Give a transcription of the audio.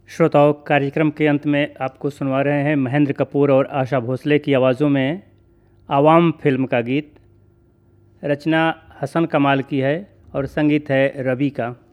श्रोताओं, कार्यक्रम के अंत में आपको सुनवा रहे हैं महेंद्र कपूर और आशा भोसले की आवाज़ों में आवाम फिल्म का गीत। रचना हसन कमाल की है और संगीत है रवि का।